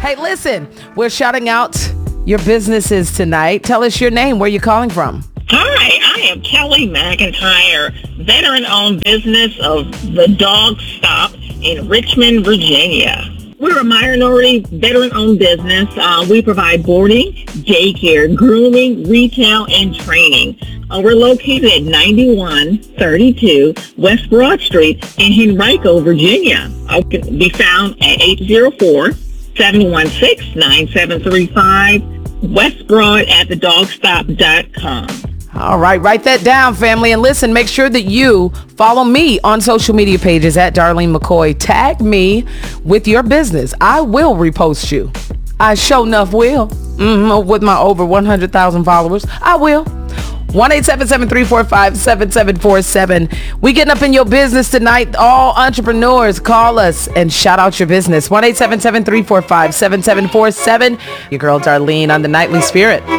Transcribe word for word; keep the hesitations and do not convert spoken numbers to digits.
Hey, listen, we're shouting out your businesses tonight. Tell us your name, where you're calling from. Hi, I am Kelly McIntyre, veteran-owned business of The Dog Stop in Richmond, Virginia. We're a minority veteran-owned business. Uh, we provide boarding, daycare, grooming, retail, and training. Uh, we're located at ninety-one thirty-two West Broad Street in Henrico, Virginia. I can be found at eight zero four, seven one six, nine seven three five, West Broad at the dog stop dot com. All right, write that down, family. And listen, make sure that you follow me on social media pages at Darlene McCoy. Tag me with your business. I will repost you. I sure enough will. Mm-hmm, with my over one hundred thousand followers. I will. one eight seven seven, three four five, seven seven four seven. We getting up in your business tonight. All entrepreneurs, call us and shout out your business. one eight seven seven, three four five, seven seven four seven. Your girl Darlene on the Nightly Spirit.